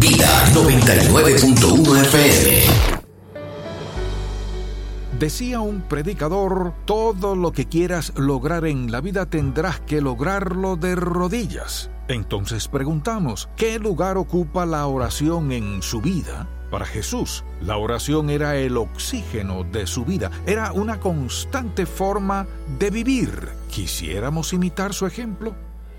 Vida 99.1 FM. Decía un predicador: todo lo que quieras lograr en la vida tendrás que lograrlo de rodillas. Entonces preguntamos, ¿qué lugar ocupa la oración en su vida? Para Jesús, la oración era el oxígeno de su vida, era una constante forma de vivir. ¿Quisiéramos imitar su ejemplo?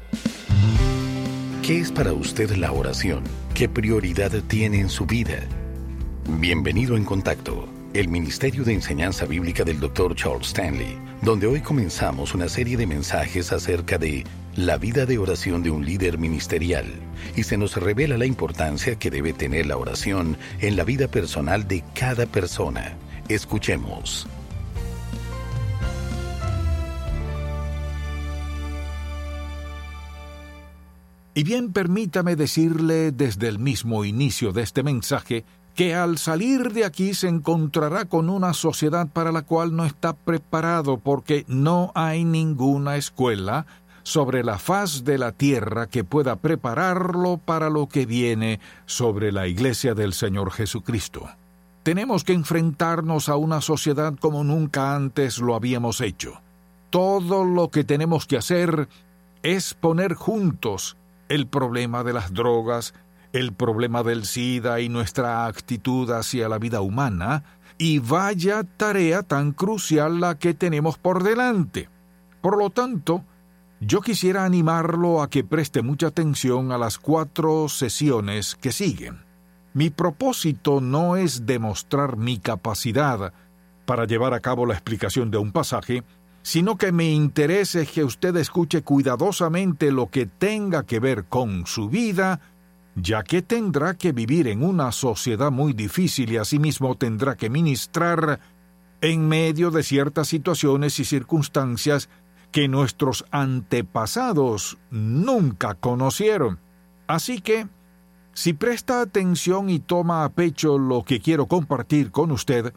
¿Qué es para usted la oración? ¿Qué prioridad tiene en su vida? Bienvenido en Contacto, el Ministerio de Enseñanza Bíblica del Dr. Charles Stanley, donde hoy comenzamos una serie de mensajes acerca de la vida de oración de un líder ministerial, y se nos revela la importancia que debe tener la oración en la vida personal de cada persona. Escuchemos. Y bien, permítame decirle desde el mismo inicio de este mensaje que al salir de aquí se encontrará con una sociedad para la cual no está preparado, porque no hay ninguna escuela sobre la faz de la tierra que pueda prepararlo para lo que viene sobre la Iglesia del Señor Jesucristo. Tenemos que enfrentarnos a una sociedad como nunca antes lo habíamos hecho. Todo lo que tenemos que hacer es poner juntos el problema de las drogas, el problema del SIDA y nuestra actitud hacia la vida humana, y vaya tarea tan crucial la que tenemos por delante. Por lo tanto, yo quisiera animarlo a que preste mucha atención a las 4 sesiones que siguen. Mi propósito no es demostrar mi capacidad para llevar a cabo la explicación de un pasaje, sino que mi interés es que usted escuche cuidadosamente lo que tenga que ver con su vida, ya que tendrá que vivir en una sociedad muy difícil y asimismo tendrá que ministrar en medio de ciertas situaciones y circunstancias que nuestros antepasados nunca conocieron. Así que, si presta atención y toma a pecho lo que quiero compartir con usted,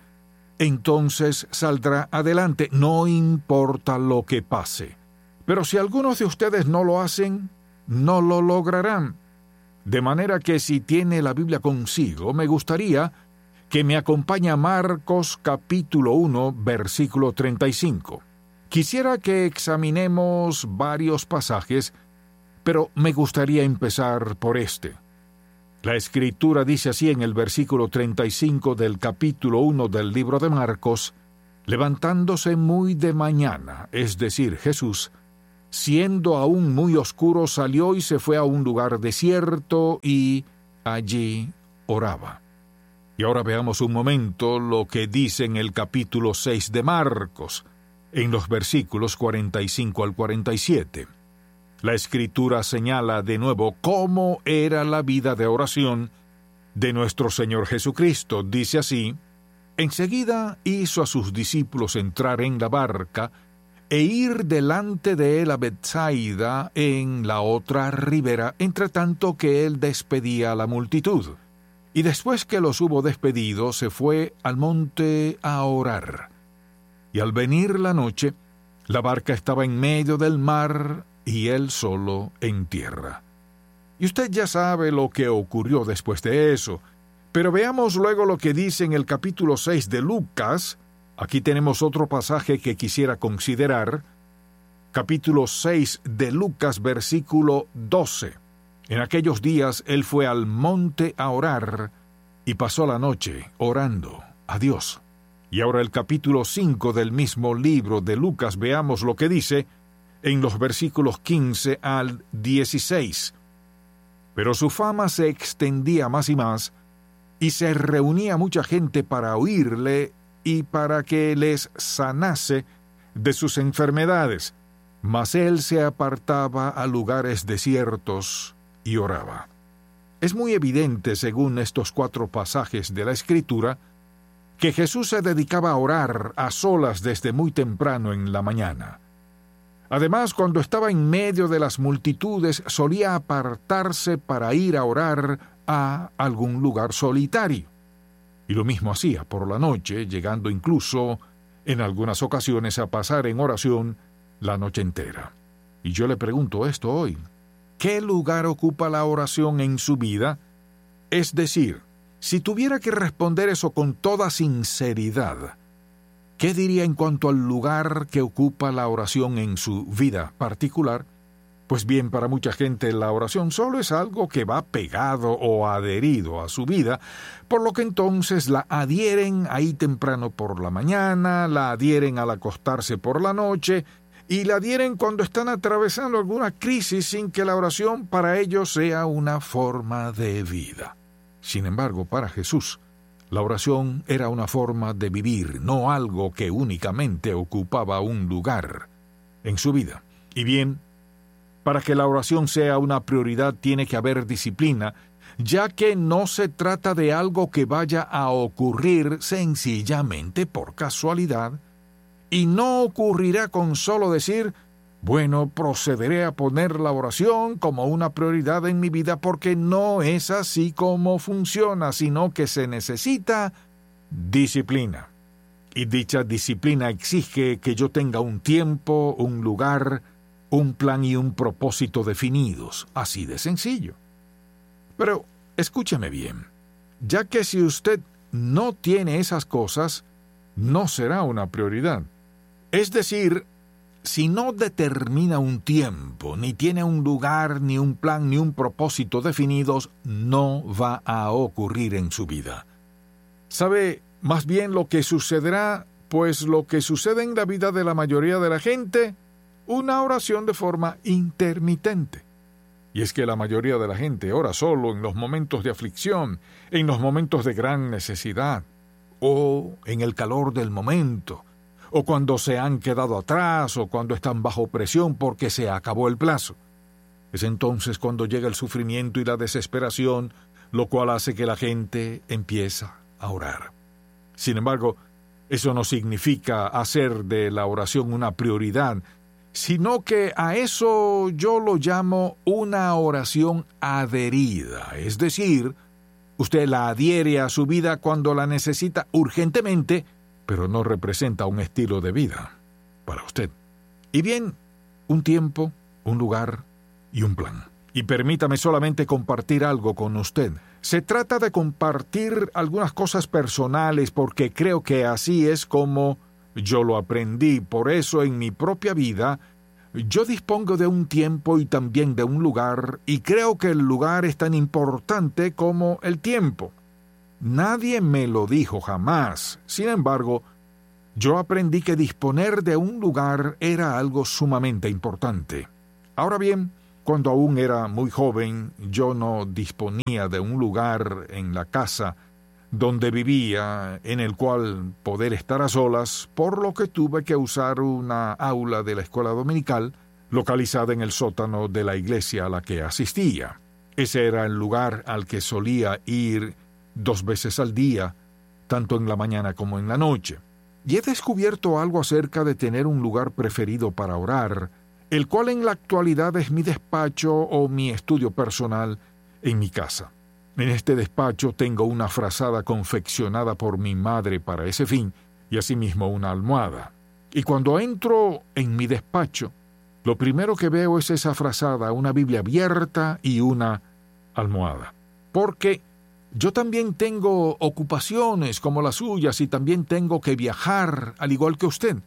entonces saldrá adelante, no importa lo que pase. Pero si algunos de ustedes no lo hacen, no lo lograrán. De manera que si tiene la Biblia consigo, me gustaría que me acompañe a Marcos capítulo 1, versículo 35. Quisiera que examinemos varios pasajes, pero me gustaría empezar por este. La Escritura dice así en el versículo 35 del capítulo 1 del libro de Marcos: levantándose muy de mañana, es decir, Jesús, siendo aún muy oscuro, salió y se fue a un lugar desierto y allí oraba. Y ahora veamos un momento lo que dice en el capítulo 6 de Marcos, en los versículos 45 al 47. La Escritura señala de nuevo cómo era la vida de oración de nuestro Señor Jesucristo. Dice así: enseguida hizo a sus discípulos entrar en la barca e ir delante de él a Betsaida en la otra ribera, entre tanto que él despedía a la multitud. Y después que los hubo despedido, se fue al monte a orar. Y al venir la noche, la barca estaba en medio del mar y él solo en tierra. Y usted ya sabe lo que ocurrió después de eso. Pero veamos luego lo que dice en el capítulo 6 de Lucas. Aquí tenemos otro pasaje que quisiera considerar. Capítulo 6 de Lucas, versículo 12. En aquellos días él fue al monte a orar y pasó la noche orando a Dios. Y ahora el capítulo 5 del mismo libro de Lucas, veamos lo que dice en los versículos 15 al 16. Pero su fama se extendía más y más, y se reunía mucha gente para oírle y para que les sanase de sus enfermedades. Mas él se apartaba a lugares desiertos y oraba. Es muy evidente, según estos 4 pasajes de la Escritura, que Jesús se dedicaba a orar a solas desde muy temprano en la mañana. Además, cuando estaba en medio de las multitudes, solía apartarse para ir a orar a algún lugar solitario. Y lo mismo hacía por la noche, llegando incluso, en algunas ocasiones, a pasar en oración la noche entera. Y yo le pregunto esto hoy: ¿qué lugar ocupa la oración en su vida? Es decir, si tuviera que responder eso con toda sinceridad, ¿qué diría en cuanto al lugar que ocupa la oración en su vida particular? Pues bien, para mucha gente la oración solo es algo que va pegado o adherido a su vida, por lo que entonces la adhieren ahí temprano por la mañana, la adhieren al acostarse por la noche y la adhieren cuando están atravesando alguna crisis sin que la oración para ellos sea una forma de vida. Sin embargo, para Jesús, la oración era una forma de vivir, no algo que únicamente ocupaba un lugar en su vida. Y bien, para que la oración sea una prioridad tiene que haber disciplina, ya que no se trata de algo que vaya a ocurrir sencillamente por casualidad, y no ocurrirá con solo decir, bueno, procederé a poner la oración como una prioridad en mi vida, porque no es así como funciona, sino que se necesita disciplina. Y dicha disciplina exige que yo tenga un tiempo, un lugar, un plan y un propósito definidos, así de sencillo. Pero escúcheme bien, ya que si usted no tiene esas cosas, no será una prioridad. Es decir, si no determina un tiempo, ni tiene un lugar, ni un plan, ni un propósito definidos, no va a ocurrir en su vida. ¿Sabe más bien lo que sucederá? Pues lo que sucede en la vida de la mayoría de la gente, una oración de forma intermitente. Y es que la mayoría de la gente ora solo en los momentos de aflicción, en los momentos de gran necesidad, o en el calor del momento, o cuando se han quedado atrás, o cuando están bajo presión porque se acabó el plazo. Es entonces cuando llega el sufrimiento y la desesperación, lo cual hace que la gente empieza a orar. Sin embargo, eso no significa hacer de la oración una prioridad, sino que a eso yo lo llamo una oración adherida. Es decir, usted la adhiere a su vida cuando la necesita urgentemente, pero no representa un estilo de vida para usted. Y bien, un tiempo, un lugar y un plan. Y permítame solamente compartir algo con usted. Se trata de compartir algunas cosas personales porque creo que así es como yo lo aprendí. Por eso en mi propia vida yo dispongo de un tiempo y también de un lugar, y creo que el lugar es tan importante como el tiempo. Nadie me lo dijo jamás. Sin embargo, yo aprendí que disponer de un lugar era algo sumamente importante. Ahora bien, cuando aún era muy joven, yo no disponía de un lugar en la casa donde vivía en el cual poder estar a solas, por lo que tuve que usar una aula de la escuela dominical localizada en el sótano de la iglesia a la que asistía. Ese era el lugar al que solía ir 2 veces al día, tanto en la mañana como en la noche. Y he descubierto algo acerca de tener un lugar preferido para orar, el cual en la actualidad es mi despacho o mi estudio personal en mi casa. En este despacho tengo una frazada confeccionada por mi madre para ese fin, y asimismo una almohada. Y cuando entro en mi despacho, lo primero que veo es esa frazada, una Biblia abierta y una almohada. Porque yo también tengo ocupaciones como las suyas y también tengo que viajar, al igual que usted.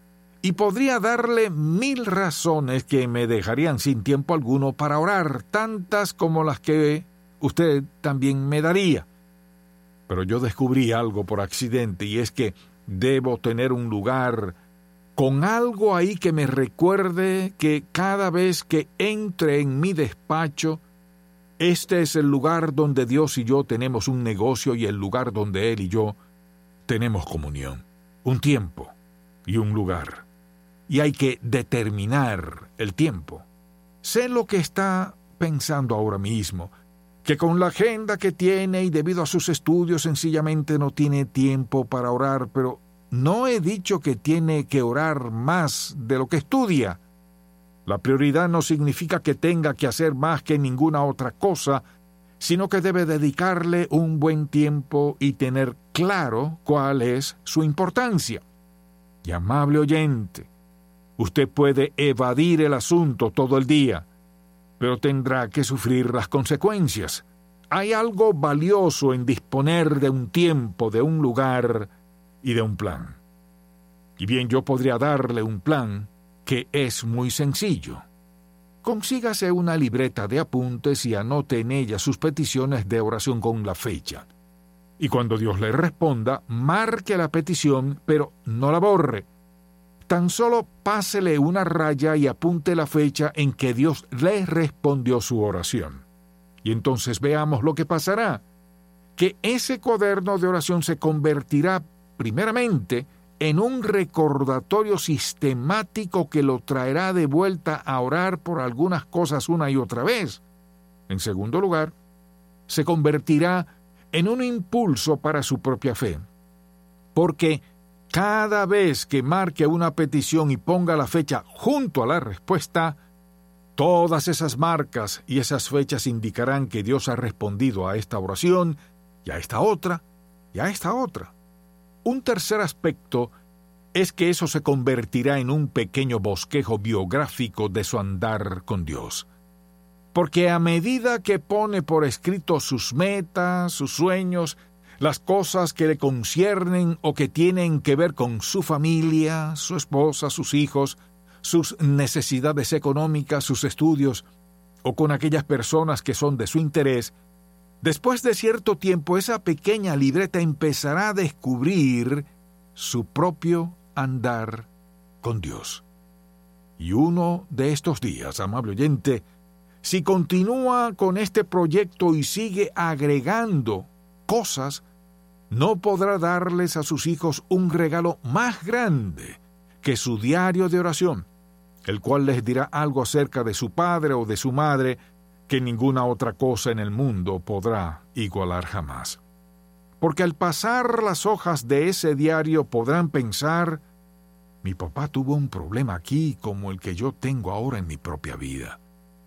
Y podría darle 1000 razones que me dejarían sin tiempo alguno para orar, tantas como las que usted también me daría. Pero yo descubrí algo por accidente, y es que debo tener un lugar con algo ahí que me recuerde que cada vez que entre en mi despacho, este es el lugar donde Dios y yo tenemos un negocio y el lugar donde Él y yo tenemos comunión. Un tiempo y un lugar. Y hay que determinar el tiempo. Sé lo que está pensando ahora mismo, que con la agenda que tiene y debido a sus estudios sencillamente no tiene tiempo para orar, pero no he dicho que tiene que orar más de lo que estudia. La prioridad no significa que tenga que hacer más que ninguna otra cosa, sino que debe dedicarle un buen tiempo y tener claro cuál es su importancia. Y amable oyente, usted puede evadir el asunto todo el día, pero tendrá que sufrir las consecuencias. Hay algo valioso en disponer de un tiempo, de un lugar y de un plan. Y bien, yo podría darle un plan que es muy sencillo. Consígase una libreta de apuntes y anote en ella sus peticiones de oración con la fecha. Y cuando Dios le responda, marque la petición, pero no la borre. Tan solo pásele una raya y apunte la fecha en que Dios le respondió su oración. Y entonces veamos lo que pasará. Que ese cuaderno de oración se convertirá, primeramente, en un recordatorio sistemático que lo traerá de vuelta a orar por algunas cosas una y otra vez. En segundo lugar, se convertirá en un impulso para su propia fe. Porque cada vez que marque una petición y ponga la fecha junto a la respuesta, todas esas marcas y esas fechas indicarán que Dios ha respondido a esta oración, y a esta otra, y a esta otra. Un tercer aspecto es que eso se convertirá en un pequeño bosquejo biográfico de su andar con Dios. Porque a medida que pone por escrito sus metas, sus sueños, las cosas que le conciernen o que tienen que ver con su familia, su esposa, sus hijos, sus necesidades económicas, sus estudios, o con aquellas personas que son de su interés, después de cierto tiempo esa pequeña libreta empezará a descubrir su propio andar con Dios. Y uno de estos días, amable oyente, si continúa con este proyecto y sigue agregando cosas, no podrá darles a sus hijos un regalo más grande que su diario de oración, el cual les dirá algo acerca de su padre o de su madre que ninguna otra cosa en el mundo podrá igualar jamás. Porque al pasar las hojas de ese diario podrán pensar: mi papá tuvo un problema aquí como el que yo tengo ahora en mi propia vida.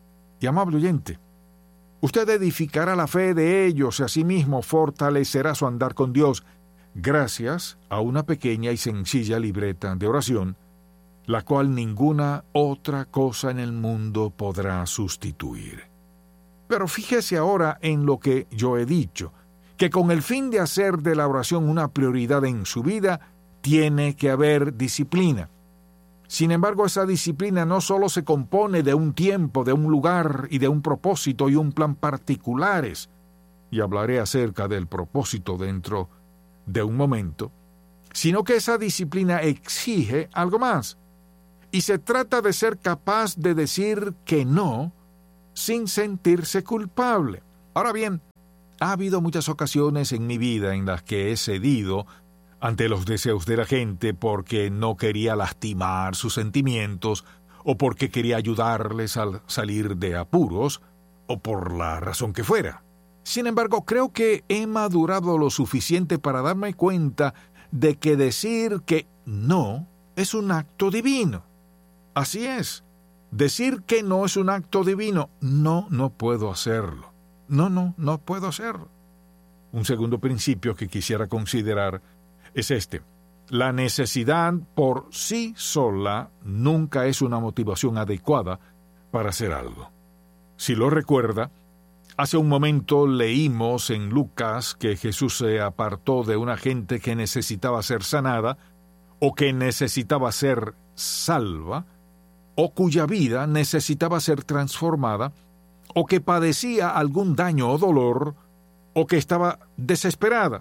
Y amable oyente, usted edificará la fe de ellos y asimismo fortalecerá su andar con Dios gracias a una pequeña y sencilla libreta de oración, la cual ninguna otra cosa en el mundo podrá sustituir. Pero fíjese ahora en lo que yo he dicho, que con el fin de hacer de la oración una prioridad en su vida, tiene que haber disciplina. Sin embargo, esa disciplina no solo se compone de un tiempo, de un lugar y de un propósito y un plan particulares, y hablaré acerca del propósito dentro de un momento, sino que esa disciplina exige algo más. Y se trata de ser capaz de decir que no sin sentirse culpable. Ahora bien, ha habido muchas ocasiones en mi vida en las que he cedido ante los deseos de la gente porque no quería lastimar sus sentimientos o porque quería ayudarles a salir de apuros o por la razón que fuera. Sin embargo, creo que he madurado lo suficiente para darme cuenta de que decir que no es un acto divino. Así es. Decir que no es un acto divino. No puedo hacerlo. No puedo hacerlo. Un segundo principio que quisiera considerar es este: la necesidad por sí sola nunca es una motivación adecuada para hacer algo. Si lo recuerda, hace un momento leímos en Lucas que Jesús se apartó de una gente que necesitaba ser sanada, o que necesitaba ser salva, o cuya vida necesitaba ser transformada, o que padecía algún daño o dolor, o que estaba desesperada.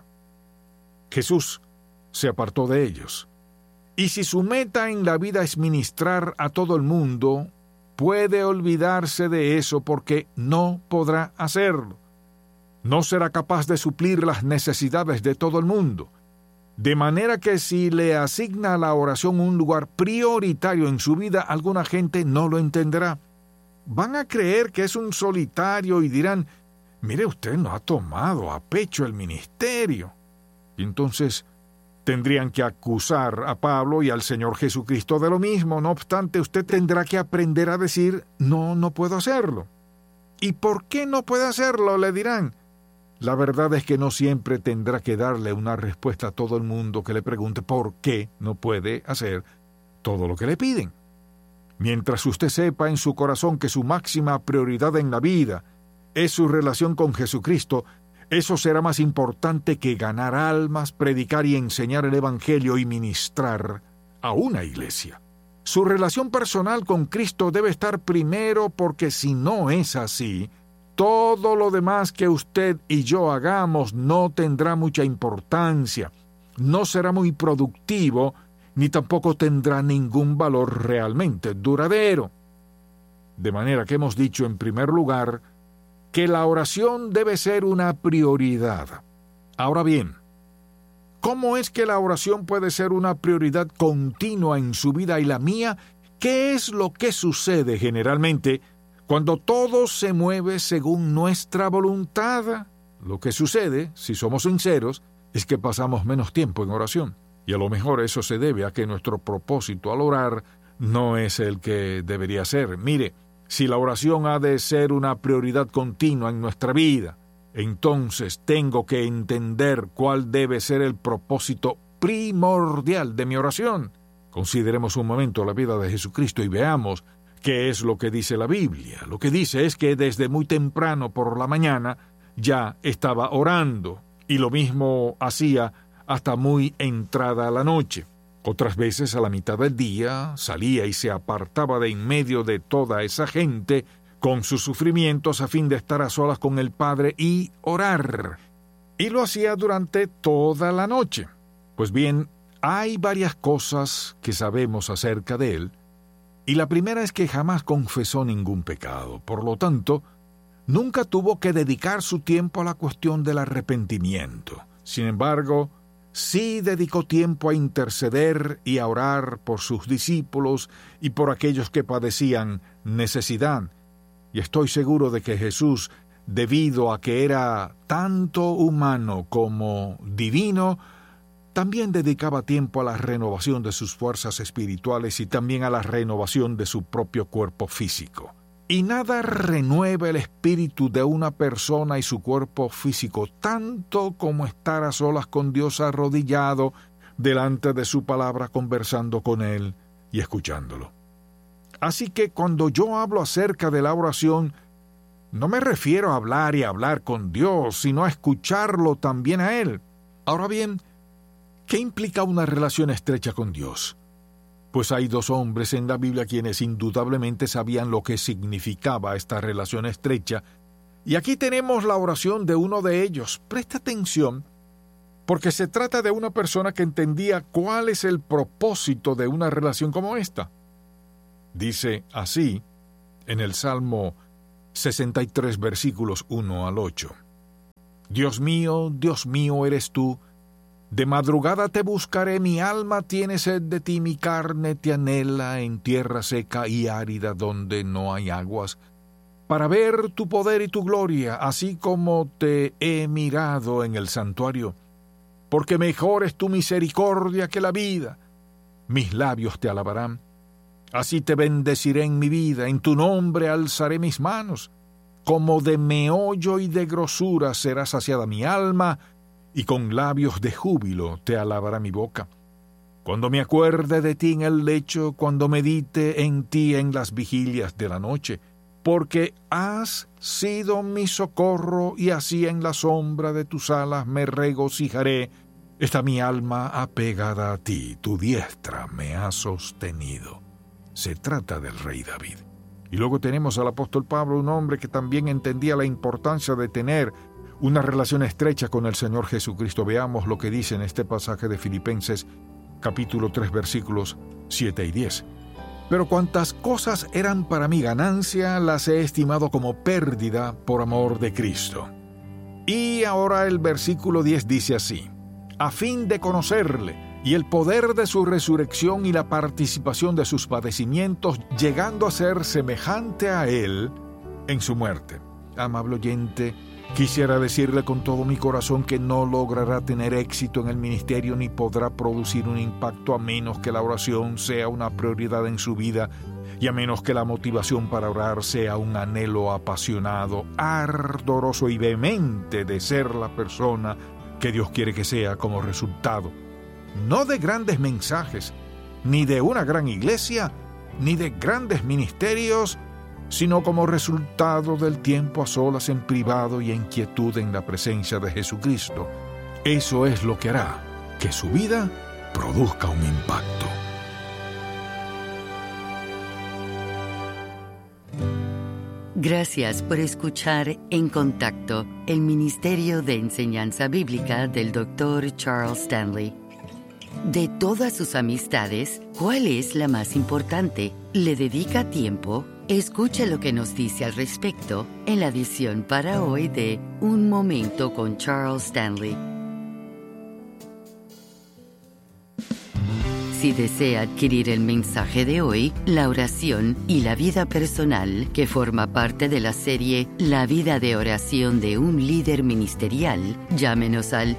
Jesús se apartó de ellos. Y si su meta en la vida es ministrar a todo el mundo, puede olvidarse de eso porque no podrá hacerlo. No será capaz de suplir las necesidades de todo el mundo. De manera que si le asigna a la oración un lugar prioritario en su vida, alguna gente no lo entenderá. Van a creer que es un solitario y dirán: mire, usted no ha tomado a pecho el ministerio. Y entonces tendrían que acusar a Pablo y al Señor Jesucristo de lo mismo. No obstante, usted tendrá que aprender a decir: no puedo hacerlo. ¿Y por qué no puede hacerlo?, le dirán. La verdad es que no siempre tendrá que darle una respuesta a todo el mundo que le pregunte por qué no puede hacer todo lo que le piden. Mientras usted sepa en su corazón que su máxima prioridad en la vida es su relación con Jesucristo, eso será más importante que ganar almas, predicar y enseñar el Evangelio y ministrar a una iglesia. Su relación personal con Cristo debe estar primero, porque si no es así, todo lo demás que usted y yo hagamos no tendrá mucha importancia, no será muy productivo, ni tampoco tendrá ningún valor realmente duradero. De manera que hemos dicho en primer lugar que la oración debe ser una prioridad. Ahora bien, ¿cómo es que la oración puede ser una prioridad continua en su vida y la mía? ¿Qué es lo que sucede generalmente cuando todo se mueve según nuestra voluntad? Lo que sucede, si somos sinceros, es que pasamos menos tiempo en oración. Y a lo mejor eso se debe a que nuestro propósito al orar no es el que debería ser. Mire, si la oración ha de ser una prioridad continua en nuestra vida, entonces tengo que entender cuál debe ser el propósito primordial de mi oración. Consideremos un momento la vida de Jesucristo y veamos qué es lo que dice la Biblia. Lo que dice es que desde muy temprano por la mañana ya estaba orando, y lo mismo hacía hasta muy entrada la noche. Otras veces a la mitad del día salía y se apartaba de en medio de toda esa gente con sus sufrimientos a fin de estar a solas con el Padre y orar. Y lo hacía durante toda la noche. Pues bien, hay varias cosas que sabemos acerca de él, y la primera es que jamás confesó ningún pecado. Por lo tanto, nunca tuvo que dedicar su tiempo a la cuestión del arrepentimiento. Sin embargo, sí dedicó tiempo a interceder y a orar por sus discípulos y por aquellos que padecían necesidad. Y estoy seguro de que Jesús, debido a que era tanto humano como divino, también dedicaba tiempo a la renovación de sus fuerzas espirituales y también a la renovación de su propio cuerpo físico. Y nada renueva el espíritu de una persona y su cuerpo físico tanto como estar a solas con Dios arrodillado delante de su palabra, conversando con Él y escuchándolo. Así que cuando yo hablo acerca de la oración, no me refiero a hablar y hablar con Dios, sino a escucharlo también a Él. Ahora bien, ¿qué implica una relación estrecha con Dios? Pues hay dos hombres en la Biblia quienes indudablemente sabían lo que significaba esta relación estrecha, y aquí tenemos la oración de uno de ellos. Presta atención, porque se trata de una persona que entendía cuál es el propósito de una relación como esta. Dice así en el Salmo 63, versículos 1 al 8. Dios mío, eres tú. De madrugada te buscaré, mi alma tiene sed de ti, mi carne te anhela en tierra seca y árida donde no hay aguas, para ver tu poder y tu gloria, así como te he mirado en el santuario. Porque mejor es tu misericordia que la vida. Mis labios te alabarán. Así te bendeciré en mi vida, en tu nombre alzaré mis manos. Como de meollo y de grosura será saciada mi alma, y con labios de júbilo te alabará mi boca. Cuando me acuerde de ti en el lecho, cuando medite en ti en las vigilias de la noche, porque has sido mi socorro, y así en la sombra de tus alas me regocijaré. Está mi alma apegada a ti, tu diestra me ha sostenido. Se trata del rey David. Y luego tenemos al apóstol Pablo, un hombre que también entendía la importancia de tener una relación estrecha con el Señor Jesucristo. Veamos lo que dice en este pasaje de Filipenses, capítulo 3, versículos 7 y 10. Pero cuantas cosas eran para mi ganancia, las he estimado como pérdida por amor de Cristo. Y ahora el versículo 10 dice así: a fin de conocerle y el poder de su resurrección y la participación de sus padecimientos, llegando a ser semejante a él en su muerte. Amable oyente, quisiera decirle con todo mi corazón que no logrará tener éxito en el ministerio ni podrá producir un impacto a menos que la oración sea una prioridad en su vida y a menos que la motivación para orar sea un anhelo apasionado, ardoroso y vehemente de ser la persona que Dios quiere que sea como resultado, no de grandes mensajes, ni de una gran iglesia, ni de grandes ministerios, sino como resultado del tiempo a solas en privado y en quietud en la presencia de Jesucristo. Eso es lo que hará que su vida produzca un impacto. Gracias por escuchar En Contacto, el Ministerio de Enseñanza Bíblica del Dr. Charles Stanley. De todas sus amistades, ¿cuál es la más importante? ¿Le dedica tiempo? Escuche lo que nos dice al respecto en la edición para hoy de Un Momento con Charles Stanley. Si desea adquirir el mensaje de hoy, la oración y la vida personal, que forma parte de la serie La vida de oración de un líder ministerial, llámenos al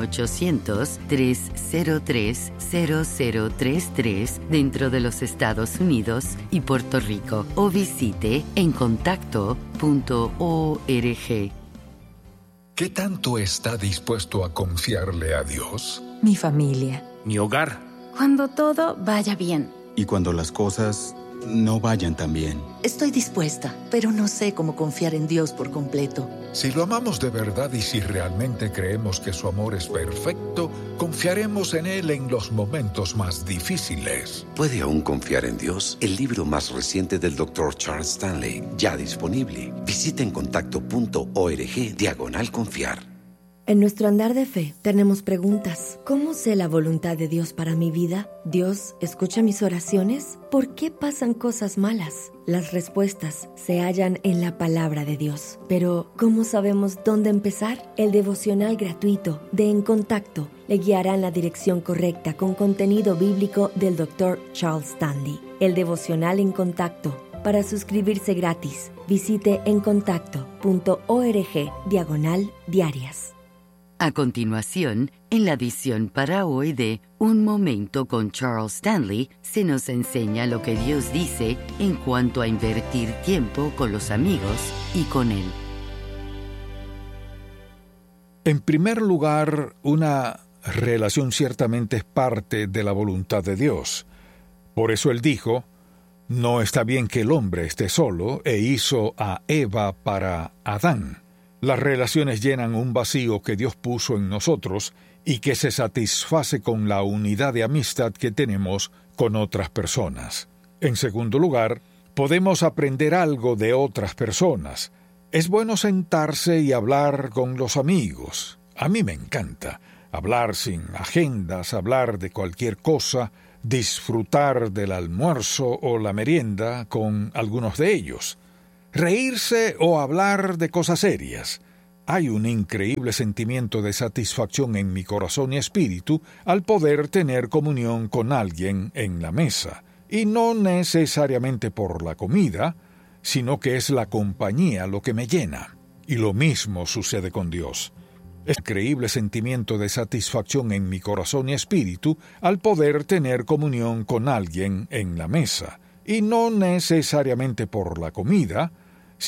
1-800-303-0033 dentro de los Estados Unidos y Puerto Rico o visite encontacto.org. ¿Qué tanto está dispuesto a confiarle a Dios? Mi familia. Mi hogar. Cuando todo vaya bien. Y cuando las cosas no vayan tan bien. Estoy dispuesta, pero no sé cómo confiar en Dios por completo. Si lo amamos de verdad y si realmente creemos que su amor es perfecto, confiaremos en Él en los momentos más difíciles. ¿Puede aún confiar en Dios? El libro más reciente del Dr. Charles Stanley, ya disponible. Visita encontacto.org/confiar. En nuestro andar de fe tenemos preguntas. ¿Cómo sé la voluntad de Dios para mi vida? ¿Dios escucha mis oraciones? ¿Por qué pasan cosas malas? Las respuestas se hallan en la palabra de Dios. Pero, ¿cómo sabemos dónde empezar? El devocional gratuito de En Contacto le guiará en la dirección correcta con contenido bíblico del Dr. Charles Stanley. El devocional En Contacto. Para suscribirse gratis, visite encontacto.org/diarias. A continuación, en la edición para hoy de Un Momento con Charles Stanley, se nos enseña lo que Dios dice en cuanto a invertir tiempo con los amigos y con Él. En primer lugar, una relación ciertamente es parte de la voluntad de Dios. Por eso Él dijo, no está bien que el hombre esté solo, e hizo a Eva para Adán. Las relaciones llenan un vacío que Dios puso en nosotros y que se satisface con la unidad de amistad que tenemos con otras personas. En segundo lugar, podemos aprender algo de otras personas. Es bueno sentarse y hablar con los amigos. A mí me encanta hablar sin agendas, hablar de cualquier cosa, disfrutar del almuerzo o la merienda con algunos de ellos. Reírse o hablar de cosas serias. Hay un increíble sentimiento de satisfacción en mi corazón y espíritu al poder tener comunión con alguien en la mesa, y no necesariamente por la comida, sino que es la compañía lo que me llena. Y lo mismo sucede con Dios. Es un increíble sentimiento de satisfacción en mi corazón y espíritu al poder tener comunión con alguien en la mesa, y no necesariamente por la comida,